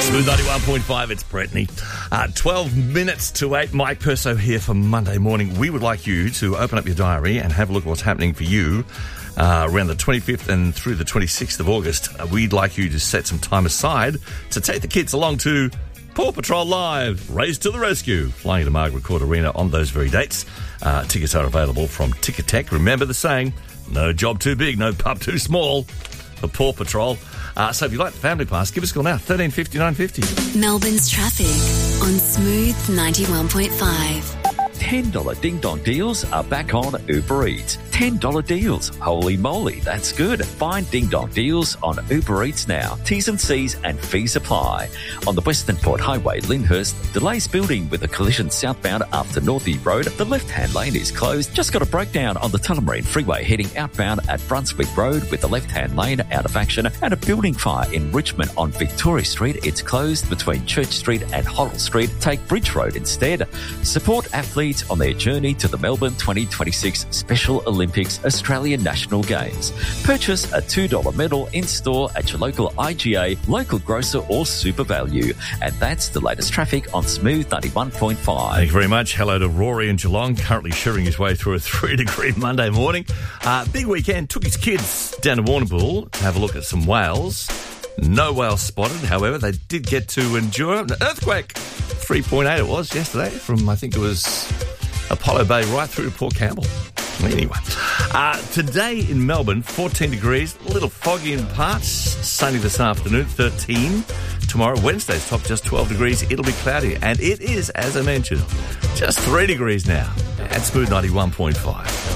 Smooth 91.5, it's Brittany. 12 minutes to 8, Mike Perso here for Monday morning. We would like you to open up your diary and have a look at what's happening for you around the 25th and through the 26th of August. We'd like you to set some time aside to take the kids along to Paw Patrol Live, Race to the Rescue, flying to Margaret Court Arena on those very dates. Tickets are available from Ticketek. Remember the saying, no job too big, no pup too small for Paw Patrol. So if you like the family pass, give us a call now, 1350 950. Melbourne's traffic on Smooth 91.5. $10 Ding Dong deals are back on Uber Eats. $10 deals. Holy moly, that's good. Find Ding Dong deals on Uber Eats now. T's and C's and fees apply. On the Western Port Highway, Lyndhurst, delays building with a collision southbound after Northey Road. The left-hand lane is closed. Just got a breakdown on the Tullamarine Freeway heading outbound at Brunswick Road with the left-hand lane out of action. And a building fire in Richmond on Victoria Street. It's closed between Church Street and Hoddle Street. Take Bridge Road instead. Support athletes on their journey to the Melbourne 2026 Special Olympics Australian National Games. Purchase a $2 medal in-store at your local IGA, local grocer or Super Value. And that's the latest traffic on Smooth 91.5. Thank you very much. Hello to Rory in Geelong, currently shearing his way through a 3-degree Monday morning. Big weekend, took his kids down to Warrnambool to have a look at some whales. No whales spotted, however, they did get to endure an earthquake. 3.8 it was yesterday from, I think it was Apollo Bay right through to Port Campbell. Anyway, today in Melbourne, 14 degrees, a little foggy in parts, sunny this afternoon, 13. Tomorrow, Wednesday's top just 12 degrees. It'll be cloudy, and it is, as I mentioned, just 3 degrees now at Smooth 91.5.